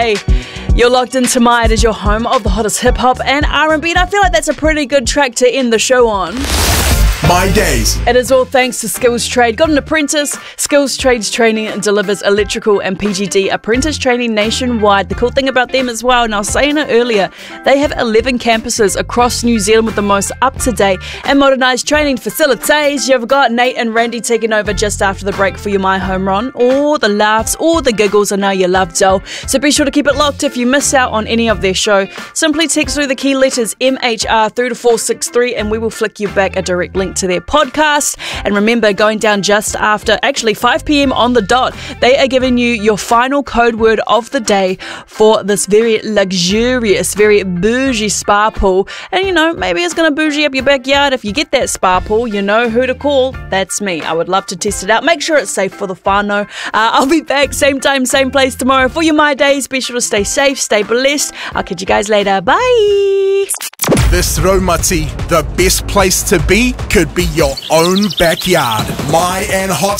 Hey, you're locked into My It Is Your home of the hottest hip-hop and R&B, and I feel like that's a pretty good track to end the show on. My Days. It is all thanks to Skills Trade. Got an apprentice? Skills Trade's training delivers electrical and PGD apprentice training nationwide. The cool thing about them as well, and I was saying it earlier, they have 11 campuses across New Zealand with the most up-to-date and modernised training facilities. You've got Nate and Randy taking over just after the break for your My Home Run. All the laughs, all the giggles, I know you love Joel. So be sure to keep it locked. If you miss out on any of their show, simply text through the key letters MHR through to 463 and we will flick you back a direct link to their podcast. And remember, going down just after, actually 5 p.m. on the dot, they are giving you your final code word of the day for this very luxurious, very bougie spa pool. And you know, maybe it's going to bougie up your backyard. If you get that spa pool, you know who to call. That's me. I would love to test it out. Make sure it's safe for the whānau. I'll be back same time, same place tomorrow for your My Days. Be sure to stay safe, stay blessed. I'll catch you guys later. Bye. This Raumati, the best place to be could be your own backyard. My and Hot